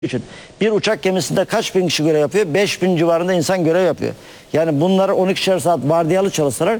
için bir uçak gemisinde kaç bin kişi görev yapıyor? 5.000 civarında insan görev yapıyor. Yani bunlar 12'şer saat vardiyalı çalışsalar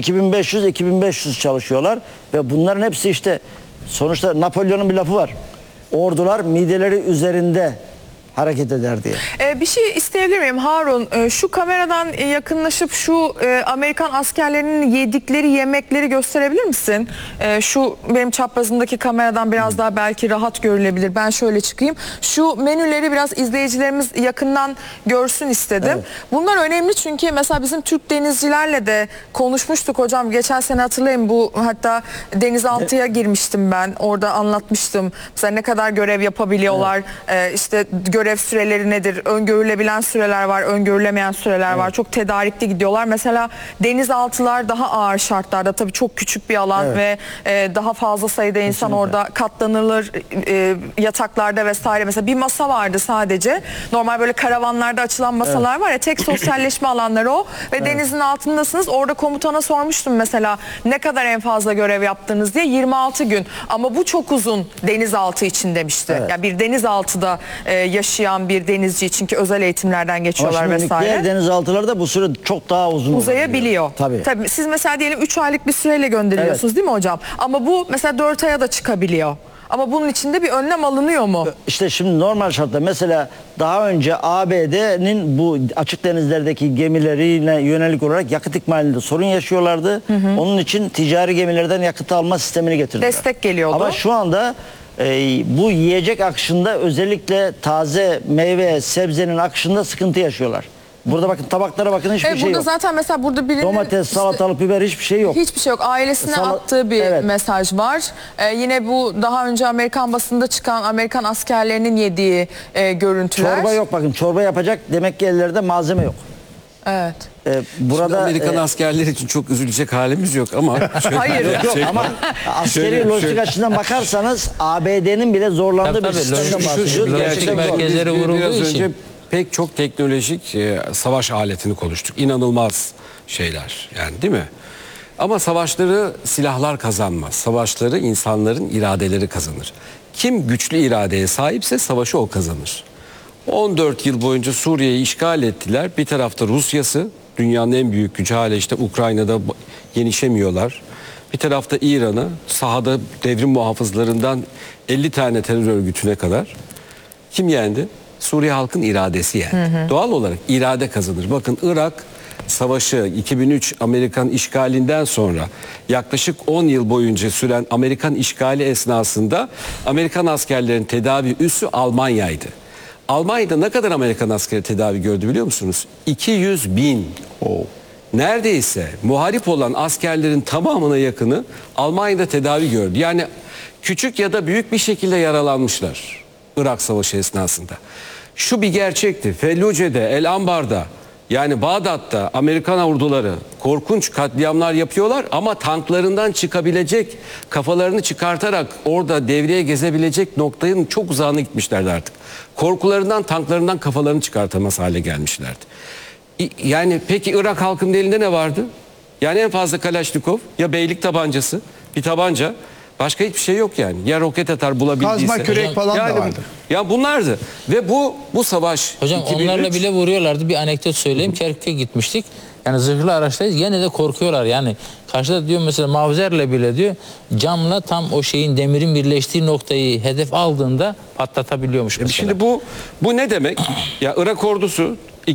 2500 çalışıyorlar ve bunların hepsi işte sonuçta Napolyon'un bir lafı var. Ordular mideleri üzerinde hareket eder diye. Bir şey isteyebilir miyim Harun? Şu kameradan yakınlaşıp şu Amerikan askerlerinin yedikleri yemekleri gösterebilir misin? Şu benim çaprazımdaki kameradan biraz daha belki rahat görülebilir. Ben şöyle çıkayım. Şu menüleri biraz izleyicilerimiz yakından görsün istedim. Evet. Bunlar önemli çünkü mesela bizim Türk denizcilerle de konuşmuştuk hocam. Geçen sene hatırlayın, bu hatta denizaltıya girmiştim ben. Orada anlatmıştım. Mesela ne kadar görev yapabiliyorlar. Evet. İşte görev süreleri nedir? Öngörülebilen süreler var, öngörülemeyen süreler var. Çok tedarikli gidiyorlar. Mesela denizaltılar daha ağır şartlarda, tabii çok küçük bir alan ve daha fazla sayıda insan kesinlikle orada katlanılır, yataklarda vesaire. Mesela bir masa vardı sadece. Normal böyle karavanlarda açılan masalar var ya, tek sosyalleşme alanları o ve denizin altındasınız. Orada komutana sormuştum mesela ne kadar en fazla görev yaptınız diye. 26 gün. Ama bu çok uzun denizaltı için demişti. Yani bir denizaltıda yaşayan bir denizci için, ki özel eğitimlerden geçiyorlar vesaire. Diğer denizaltılarda bu süre çok daha uzun uzayabiliyor. Tabii. Siz mesela diyelim 3 aylık bir süreyle gönderiyorsunuz değil mi hocam? Ama bu mesela 4 aya da çıkabiliyor. Ama bunun içinde bir önlem alınıyor mu? İşte şimdi normal şartta mesela daha önce ABD'nin bu açık denizlerdeki gemilerine yönelik olarak yakıt ikmalinde sorun yaşıyorlardı. Onun için ticari gemilerden yakıt alma sistemini getirdiler. Destek geliyordu. Ama şu anda bu yiyecek akışında, özellikle taze meyve, sebzenin akışında sıkıntı yaşıyorlar. Burada bakın, tabaklara bakın, hiçbir şey yok. Zaten mesela burada birinin domates, salatalık, biber, hiçbir şey yok. Hiçbir şey yok. Ailesine attığı bir mesaj var. Yine bu daha önce Amerikan basında çıkan Amerikan askerlerinin yediği görüntüler. Çorba yok, bakın çorba yapacak demek ki ellerde malzeme yok. Evet. Burada şimdi Amerikan askerleri için çok üzülecek halimiz yok ama hayır yok ama askeri lojistik açısından bakarsanız ABD'nin bile zorlandığı bir sistemden bahsediyoruz. Gerçek merkezlere vurulduğu için pek çok teknolojik savaş aletini konuştuk. İnanılmaz şeyler yani, değil mi? Ama savaşları silahlar kazanmaz. Savaşları insanların iradeleri kazanır. Kim güçlü iradeye sahipse savaşı o kazanır. 14 yıl boyunca Suriye'yi işgal ettiler. Bir tarafta Rusya'sı, dünyanın en büyük gücü, hala işte Ukrayna'da yenişemiyorlar. Bir tarafta İran'ı, sahada devrim muhafızlarından 50 tane terör örgütüne kadar. Kim yendi? Suriye halkın iradesi yendi. Doğal olarak irade kazanır. Bakın Irak Savaşı 2003 Amerikan işgalinden sonra yaklaşık 10 yıl boyunca süren Amerikan işgali esnasında Amerikan askerlerin tedavi üssü Almanya'ydı. Almanya'da ne kadar Amerikan askeri tedavi gördü biliyor musunuz? 200 bin. Neredeyse muharip olan askerlerin tamamına yakını Almanya'da tedavi gördü. Yani küçük ya da büyük bir şekilde yaralanmışlar Irak Savaşı esnasında. Şu bir gerçekti. Felluce'de, El Ambar'da, yani Bağdat'ta Amerikan orduları korkunç katliamlar yapıyorlar ama tanklarından çıkabilecek, kafalarını çıkartarak orada devreye gezebilecek noktanın çok uzağına gitmişlerdi artık. Korkularından, tanklarından kafalarını çıkartamaz hale gelmişlerdi. Yani peki Irak halkının elinde ne vardı? Yani en fazla Kalaşnikov, ya beylik tabancası, bir tabanca. Başka hiçbir şey yok yani. Ya roket atar bulabildiyse. Kazma kürek falan yani, da vardı. Ya bunlardı. Ve bu savaş... Hocam 2003, onlarla bile vuruyorlardı. Bir anekdot söyleyeyim. Kerkük'e gitmiştik. Yani zırhlı araçtayız. Yine de korkuyorlar. Yani karşıda diyor mesela Mavzer'le bile diyor camla tam o şeyin, demirin birleştiği noktayı hedef aldığında patlatabiliyormuş mesela. Şimdi bu ne demek? Ya Irak ordusu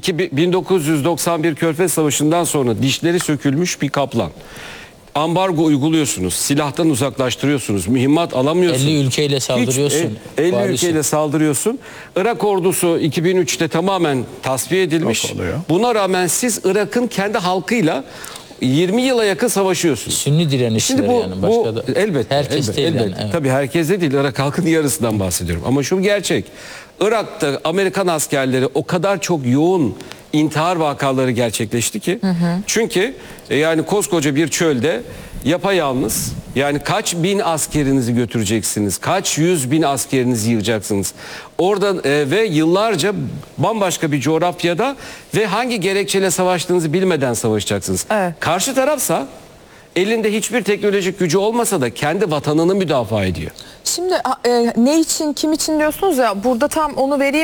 1991 Körfez Savaşı'ndan sonra dişleri sökülmüş bir kaplan. Ambargo uyguluyorsunuz, silahtan uzaklaştırıyorsunuz, mühimmat alamıyorsunuz. 50 ülkeyle saldırıyorsun. 50 ülkeyle saldırıyorsun. Irak ordusu 2003'te tamamen tasfiye edilmiş. Buna rağmen siz Irak'ın kendi halkıyla 20 yıla yakın savaşıyorsunuz. Sünni direnişçiler yani, başka da. Elbette. Herkes değil yani. Evet. Tabii herkes de değil. Irak halkının yarısından bahsediyorum. Ama şu gerçek. Irak'ta Amerikan askerleri o kadar çok yoğun intihar vakaları gerçekleşti ki. Çünkü yani koskoca bir çölde yapayalnız, yani kaç bin askerinizi götüreceksiniz, kaç 100 bin askerinizi yığacaksınız orada ve yıllarca bambaşka bir coğrafyada ve hangi gerekçeyle savaştığınızı bilmeden savaşacaksınız. Evet. Karşı tarafsa elinde hiçbir teknolojik gücü olmasa da kendi vatanını müdafaa ediyor. Şimdi ne için, kim için diyorsunuz ya, burada tam onu vereyim.